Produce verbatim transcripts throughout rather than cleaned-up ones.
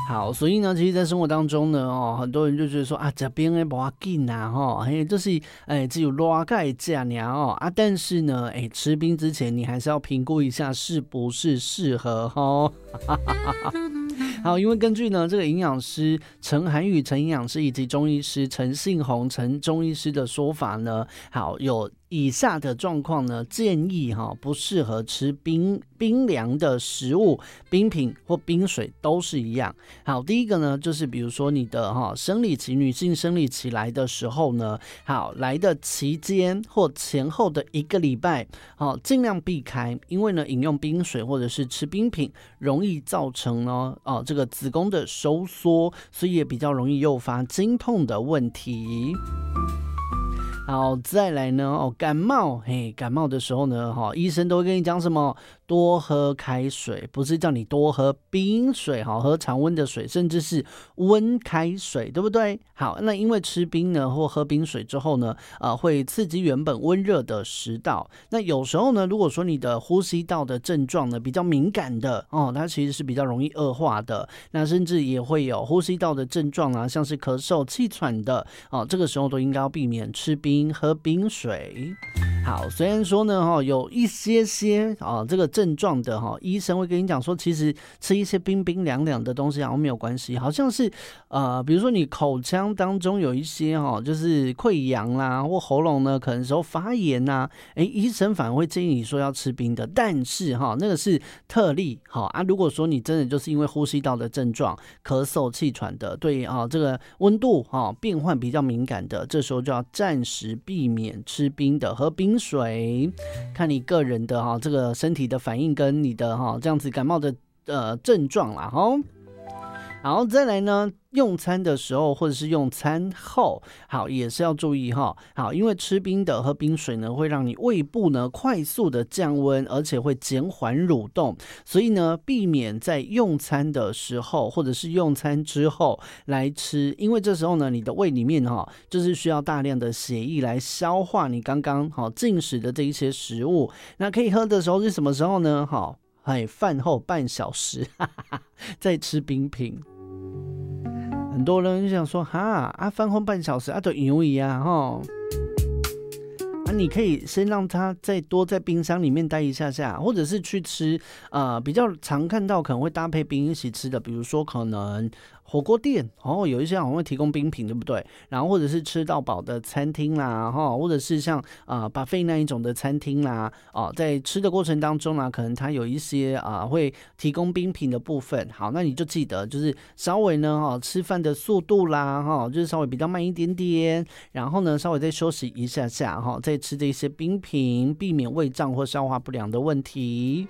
好，所以呢，其实，在生活当中呢，哦，很多人就觉得说啊，这边诶不要紧啊，哈，嘿，就是哎，只有热盖加娘哦啊，但是呢，哎，吃冰之前你还是要评估一下是不是适合哈。好，因为根据呢这个营养师陈涵宇陈营养师以及中医师陈信宏陈中医师的说法呢，好有以下的状况呢，建议哈不适合吃冰冰凉的食物，冰品或冰水都是一样。好，第一个呢就是比如说你的哈生理期，女性生理期来的时候呢，好来的期间或前后的一个礼拜，好尽量避开，因为呢饮用冰水或者是吃冰品容易造成呢哦这个子宫的收缩，所以也比较容易诱发经痛的问题。好，再来呢，哦，感冒，嘿，感冒的时候呢，哈、哦，医生都会跟你讲什么？多喝开水，不是叫你多喝冰水，哈，喝常温的水，甚至是温开水，对不对？好，那因为吃冰呢，或喝冰水之后呢，呃，会刺激原本温热的食道。那有时候呢，如果说你的呼吸道的症状呢比较敏感的哦，它其实是比较容易恶化的。那甚至也会有呼吸道的症状啊，像是咳嗽、气喘的哦，这个时候都应该要避免吃冰。喝冰水。好，虽然说呢，哈，有一些些啊这个症状的哈，医生会跟你讲说，其实吃一些冰冰凉凉的东西好像没有关系，好像是呃，比如说你口腔当中有一些哈，就是溃疡啦，或喉咙呢可能时候发炎呐，哎，医生反而会建议你说要吃冰的，但是哈，那个是特例，好啊，如果说你真的就是因为呼吸道的症状，咳嗽、气喘的，对啊，这个温度哈变换比较敏感的，这时候就要暂时避免吃冰的，喝冰水，看你个人的哈这个身体的反应跟你的哈这样子感冒的呃症状啦哈。然后再来呢，用餐的时候或者是用餐后，好也是要注意哈。好，因为吃冰的喝冰水呢，会让你胃部呢快速的降温，而且会减缓蠕动，所以呢，避免在用餐的时候或者是用餐之后来吃，因为这时候呢，你的胃里面哈就是需要大量的血液来消化你刚刚好进食的这一些食物。那可以喝的时候是什么时候呢？好。哎，饭后半小时哈哈哈再吃冰品，很多人就想说哈啊，饭后半小时啊，都油一啊哈。啊，你可以先让它再多在冰箱里面待一下下，或者是去吃呃比较常看到可能会搭配冰一起吃的，比如说可能火锅店哦，有一些好像会提供冰品，对不对？然后或者是吃到饱的餐厅啦，哈，或者是像啊 buffet 那一种的餐厅啦，哦，在吃的过程当中啊，可能它有一些啊会提供冰品的部分。好，那你就记得就是稍微呢哈、哦、吃饭的速度啦哈、哦，就是稍微比较慢一点点，然后呢稍微再休息一下下哈、哦，再吃这些冰品，避免胃胀或消化不良的问题。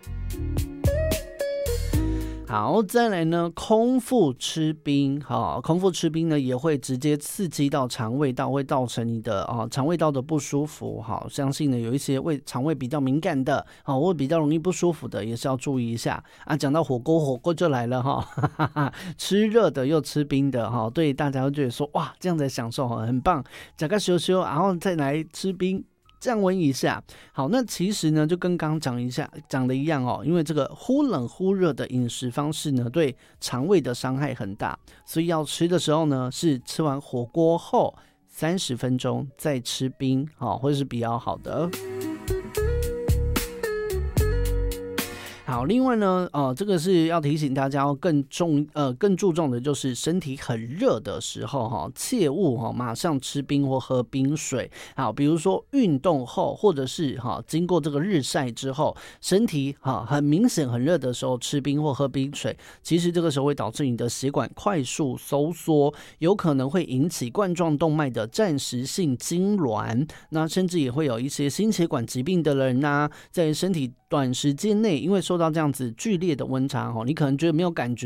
好，再来呢，空腹吃冰，好，空腹吃冰呢也会直接刺激到肠胃道，会造成你的啊肠胃道的不舒服。好，相信呢有一些胃肠胃比较敏感的，好，或比较容易不舒服的，也是要注意一下啊。讲到火锅，火锅就来了哈，哈哈，吃热的又吃冰的哈，对大家会觉得说哇，这样子享受很棒，加个羞羞，然后再来吃冰。降温一下，好，那其实呢，就跟刚刚讲一下讲的一样哦，因为这个忽冷忽热的饮食方式呢，对肠胃的伤害很大，所以要吃的时候呢，是吃完火锅后三十分钟再吃冰，好，会是比较好的。好，另外呢，呃，这个是要提醒大家要更重呃更注重的就是身体很热的时候哈，切勿哈马上吃冰或喝冰水。好，比如说运动后，或者是哈经过这个日晒之后，身体哈很明显很热的时候吃冰或喝冰水，其实这个时候会导致你的血管快速收缩，有可能会引起冠状动脉的暂时性痉挛，那甚至也会有一些心血管疾病的人呐、啊，在身体短时间内因为受到这样子剧烈的温差，你可能觉得没有感觉，